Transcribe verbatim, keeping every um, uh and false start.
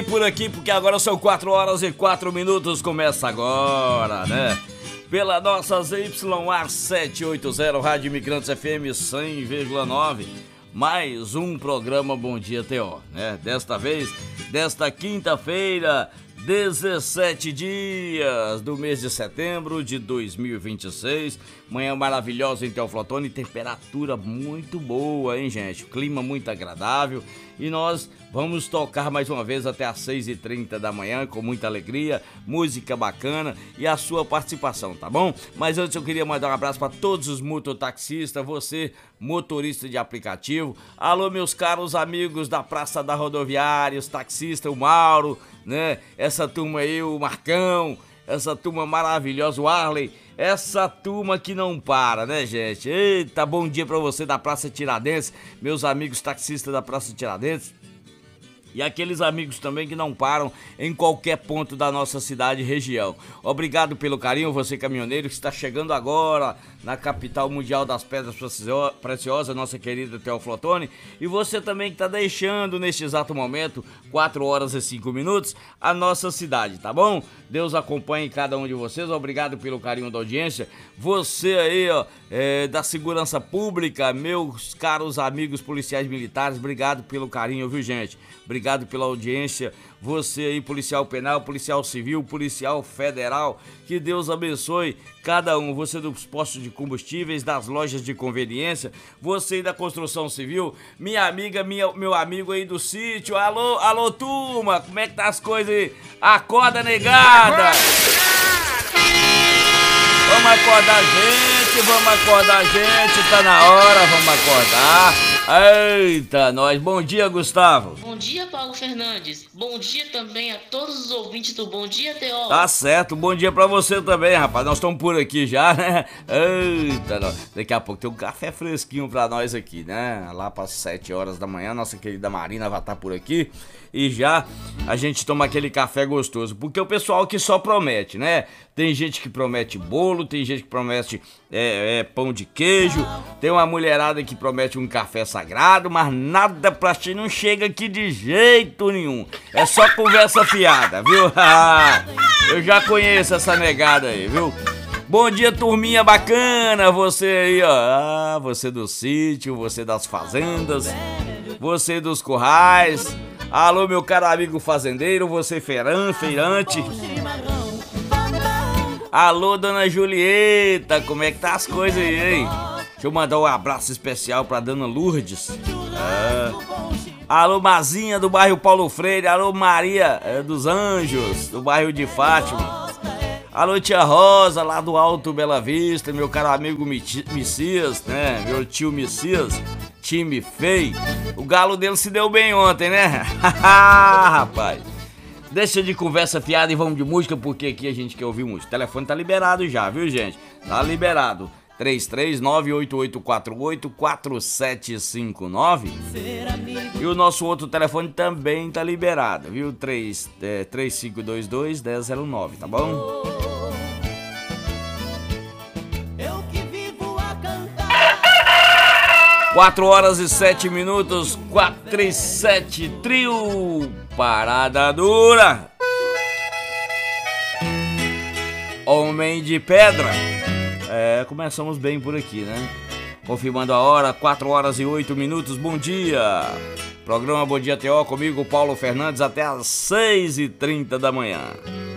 Por aqui, porque agora são quatro horas e quatro minutos, começa agora, né? Pela nossa Z Y A setecentos e oitenta, Rádio Imigrantes F M cem vírgula nove, mais um programa Bom Dia T O, né? Desta vez, desta quinta-feira, dezessete dias do mês de setembro de dois mil e vinte e seis, manhã maravilhosa em Teoflotone, temperatura muito boa, hein, gente? Clima muito agradável e nós vamos tocar mais uma vez até às seis e trinta da manhã com muita alegria, música bacana e a sua participação, tá bom? Mas antes eu queria mandar um abraço para todos os mototaxistas, você motorista de aplicativo, alô meus caros amigos da Praça da Rodoviária, os taxistas, o Mauro, né? Essa turma aí, o Marcão, essa turma maravilhosa, o Arley, essa turma que não para, né, gente? Eita, bom dia pra você da Praça Tiradentes, meus amigos taxistas da Praça Tiradentes. E aqueles amigos também que não param em qualquer ponto da nossa cidade e região. Obrigado pelo carinho, você caminhoneiro que está chegando agora na capital mundial das pedras preciosas, nossa querida Teoflotone. E você também que está deixando neste exato momento, quatro horas e cinco minutos, a nossa cidade, tá bom? Deus acompanhe cada um de vocês, obrigado pelo carinho da audiência. Você aí, ó, é, da segurança pública, meus caros amigos policiais militares, obrigado pelo carinho, viu, gente? Obrigado pela audiência, você aí, policial penal, policial civil, policial federal, que Deus abençoe cada um, você dos postos de combustíveis, das lojas de conveniência, você aí da construção civil, minha amiga, minha, meu amigo aí do sítio, alô, alô turma, como é que tá as coisas aí? Acorda, negada! Vamos acordar a gente, vamos acordar a gente, tá na hora, vamos acordar. Eita, nós. Bom dia, Gustavo. Bom dia, Paulo Fernandes. Bom dia também a todos os ouvintes do Bom Dia T O. Tá certo, bom dia pra você também, rapaz. Nós estamos por aqui já, né? Eita, nós. Daqui a pouco tem um café fresquinho pra nós aqui, né? Lá pras sete horas da manhã, nossa querida Marina vai estar por aqui. E já a gente toma aquele café gostoso, porque o pessoal que só promete, né? Tem gente que promete bolo, tem gente que promete é, é, pão de queijo, tem uma mulherada que promete um café sagrado, mas nada pra ti não chega aqui de jeito nenhum. É só conversa fiada, viu? Eu já conheço essa negada aí, viu? Bom dia, turminha bacana, você aí, ó. Ah, você do sítio, você das fazendas, você dos currais. Alô, meu caro amigo fazendeiro, você feirão, feirante. Alô, dona Julieta, como é que tá as coisas aí, hein? Deixa eu mandar um abraço especial pra dona Lourdes. Ah. Alô, Mazinha do bairro Paulo Freire. Alô, Maria é, dos Anjos, do bairro de Fátima. Alô, tia Rosa, lá do Alto Bela Vista, meu caro amigo Messias, né? Meu tio Messias, time feio. O galo dele se deu bem ontem, né? Rapaz. Deixa de conversa fiada e vamos de música, porque aqui a gente quer ouvir música. O telefone tá liberado já, viu, gente? Tá liberado. três três nove oito oito quatro oito quatro sete cinco nove. E o nosso outro telefone também tá liberado, viu? três cinco dois dois um zero zero nove, tá bom? quatro horas e sete minutos, quatro e sete, trio, parada dura. Homem de pedra. É, começamos bem por aqui, né? Confirmando a hora, quatro horas e oito minutos, bom dia. Programa Bom Dia T O comigo, Paulo Fernandes, até às seis e trinta da manhã.